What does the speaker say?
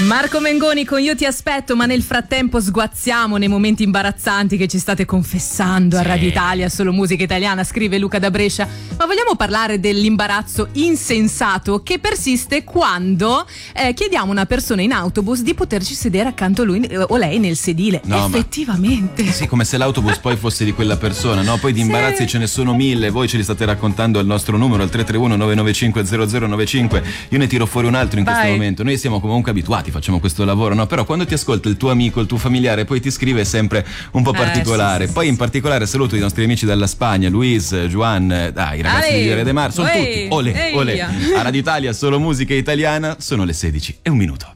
Marco Mengoni con Io ti aspetto, ma nel frattempo sguazziamo nei momenti imbarazzanti che ci state confessando a Radio Italia, solo musica italiana, scrive Luca da Brescia. Ma vogliamo parlare dell'imbarazzo insensato che persiste quando chiediamo a una persona in autobus di poterci sedere accanto a lui o lei nel sedile? No, effettivamente. Sì, come se l'autobus poi fosse di quella persona, no? Poi di imbarazzi ce ne sono 1000, voi ce li state raccontando al nostro numero, al 331-995-0095. Io ne tiro fuori un altro in questo momento. Noi siamo comunque abituati, facciamo questo lavoro, no? Però quando ti ascolta il tuo amico, il tuo familiare, poi ti scrive sempre un po' particolare. Poi in particolare saluto i nostri amici dalla Spagna, Luis, Juan, i ragazzi di Viale de Mar, sono tutti. Olè. A Radio Italia, solo musica italiana, sono le 16:01.